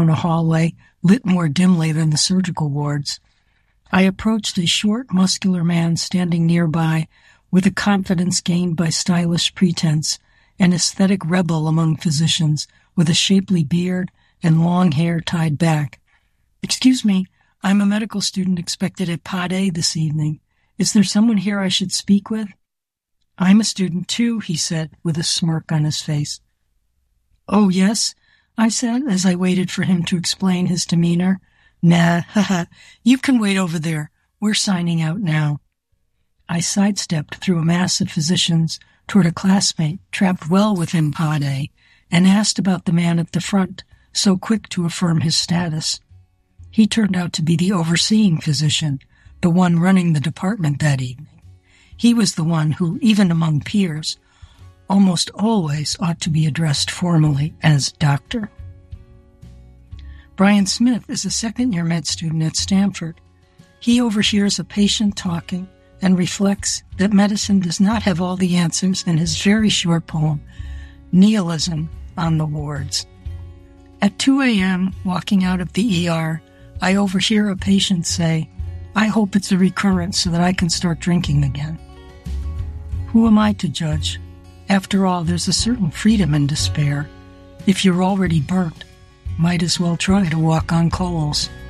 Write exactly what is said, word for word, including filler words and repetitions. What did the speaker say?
down a hallway lit more dimly than the surgical wards. I approached a short, muscular man standing nearby with a confidence gained by stylish pretense, an aesthetic rebel among physicians with a shapely beard and long hair tied back. "Excuse me, I'm a medical student expected at Pod A this evening. Is there someone here I should speak with?" "I'm a student too," he said, with a smirk on his face. "Oh, yes?" I said, as I waited for him to explain his demeanor. "Nah, haha, you can wait over there. We're signing out now." I sidestepped through a mass of physicians toward a classmate trapped well within Pod A and asked about the man at the front, so quick to affirm his status. He turned out to be the overseeing physician, the one running the department that evening. He was the one who, even among peers, almost always ought to be addressed formally as doctor. Brian Smith is a second-year med student at Stanford. He overhears a patient talking and reflects that medicine does not have all the answers in his very short poem, Nihilism on the Wards. At two a.m., walking out of the E R, I overhear a patient say, "I hope it's a recurrence so that I can start drinking again." Who am I to judge? After all, there's a certain freedom in despair. If you're already burnt, might as well try to walk on coals.